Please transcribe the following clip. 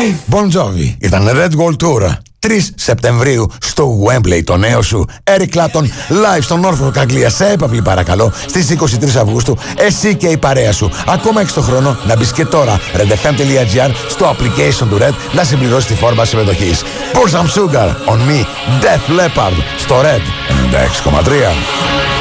Bon Jovi ήταν Red Wall Tour 3 Σεπτεμβρίου στο Wembley, το νέο σου. Eric Clapton live στον Norfolk, Αγγλία. Σε έπαυλη παρακαλώ στις 23 Αυγούστου. Εσύ και η παρέα σου. Ακόμα έχεις το χρόνο να μπεις και τώρα redfm.gr στο application του Red να συμπληρώσεις τη φόρμα συμμετοχής. Pour some sugar on me, Def Leppard στο Red 96,3.